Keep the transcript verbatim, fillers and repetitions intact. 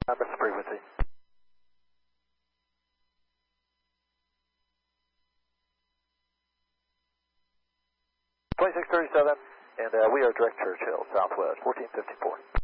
Number frequency. twenty-six thirty-seven, and uh, we are direct Churchill, Southwest, fourteen fifty-four.